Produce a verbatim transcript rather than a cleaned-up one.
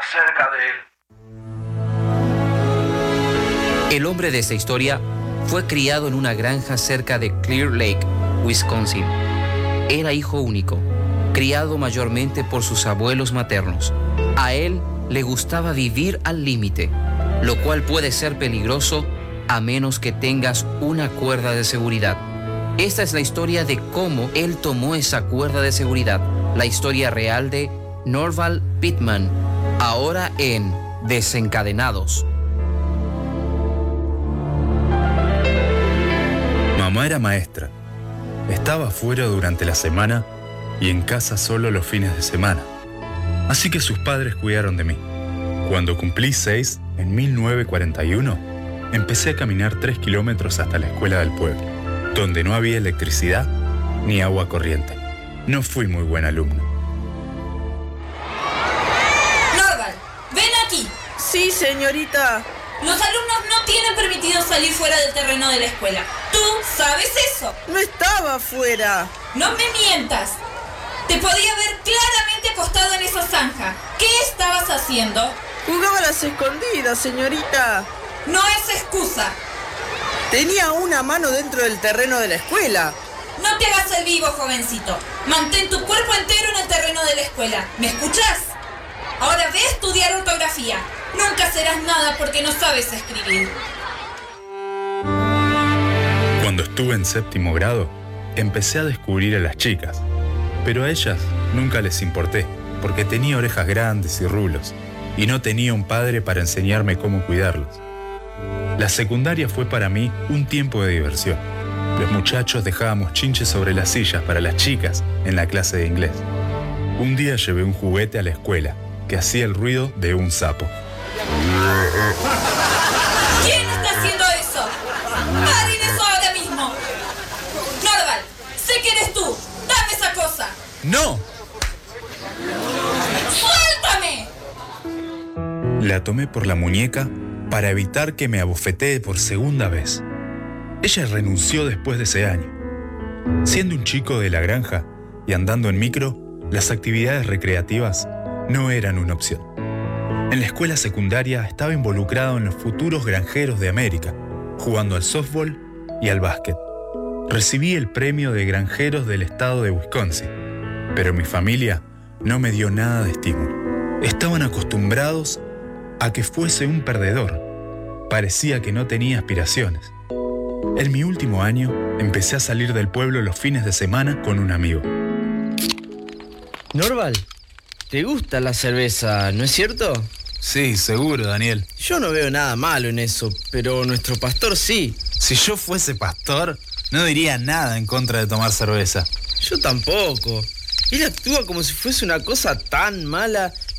cerca de él. El hombre de esta historia fue criado en una granja cerca de Clear Lake, Wisconsin. Era hijo único, criado mayormente por sus abuelos maternos. A él le gustaba vivir al límite, lo cual puede ser peligroso a menos que tengas una cuerda de seguridad. Esta es la historia de cómo él tomó esa cuerda de seguridad, la historia real de Norval Pittman, ahora en Desencadenados. Mamá era maestra. Estaba fuera durante la semana y en casa solo los fines de semana. Así que sus padres cuidaron de mí. Cuando cumplí seis, en mil novecientos cuarenta y uno, empecé a caminar tres kilómetros hasta la escuela del pueblo, donde no había electricidad ni agua corriente. No fui muy buen alumno. Norval, ven aquí. Sí, señorita. Los alumnos no tienen permitido salir fuera del terreno de la escuela. ¿Tú sabes eso? No estaba afuera. No me mientas. Te podía ver claramente acostado en esa zanja. ¿Qué estabas haciendo? Jugaba a las escondidas, señorita. No es excusa. Tenía una mano dentro del terreno de la escuela. No te hagas el vivo, jovencito. Mantén tu cuerpo entero en el terreno de la escuela. ¿Me escuchas? Ahora ve a estudiar ortografía. Nunca serás nada porque no sabes escribir. Cuando estuve en séptimo grado, empecé a descubrir a las chicas, pero a ellas nunca les importé, porque tenía orejas grandes y rulos, y no tenía un padre para enseñarme cómo cuidarlos. La secundaria fue para mí un tiempo de diversión. Los muchachos dejábamos chinches sobre las sillas para las chicas en la clase de inglés. Un día llevé un juguete a la escuela que hacía el ruido de un sapo. ¿Quién está haciendo eso? ¡Paren eso ahora mismo! Norval, sé que eres tú. ¡Dame esa cosa! ¡No! ¡Suéltame! La tomé por la muñeca para evitar que me abofetee por segunda vez. Ella renunció después de ese año. Siendo un chico de la granja y andando en micro, las actividades recreativas no eran una opción. En la escuela secundaria estaba involucrado en los futuros granjeros de América, jugando al softball y al básquet. Recibí el premio de granjeros del estado de Wisconsin, pero mi familia no me dio nada de estímulo. Estaban acostumbrados a que fuese un perdedor. Parecía que no tenía aspiraciones. En mi último año, empecé a salir del pueblo los fines de semana con un amigo. Norval, ¿te gusta la cerveza, no es cierto? Sí, seguro, Daniel. Yo no veo nada malo en eso, pero nuestro pastor sí. Si yo fuese pastor, no diría nada en contra de tomar cerveza. Yo tampoco. Él actúa como si fuese una cosa tan mala